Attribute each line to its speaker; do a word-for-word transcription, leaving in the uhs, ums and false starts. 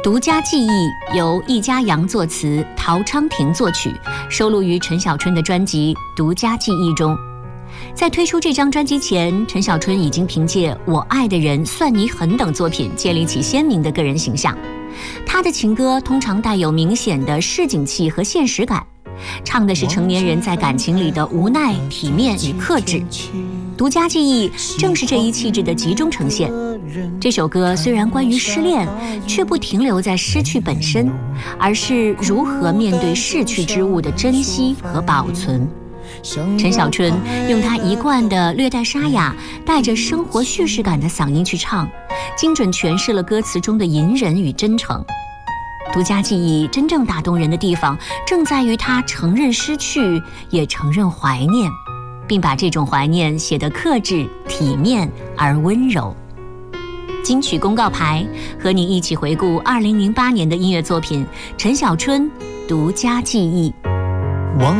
Speaker 1: 独家记忆由易家扬作词，陶昌廷作曲，收录于陈小春的专辑《独家记忆》中。在推出这张专辑前，陈小春已经凭借《我爱的人》《算你狠》等作品建立起鲜明的个人形象。他的情歌通常带有明显的市井气和现实感，唱的是成年人在感情里的无奈、体面与克制。独家记忆正是这一气质的集中呈现。这首歌虽然关于失恋，却不停留在失去本身，而是如何面对逝去之物的珍惜和保存。陈小春用他一贯的略带沙哑、带着生活叙事感的嗓音去唱，精准诠释了歌词中的隐忍与真诚。独家记忆真正打动人的地方，正在于他承认失去，也承认怀念，并把这种怀念写得克制、体面而温柔。金曲公告牌和你一起回顾二零零八年的音乐作品，陈小春独家记忆。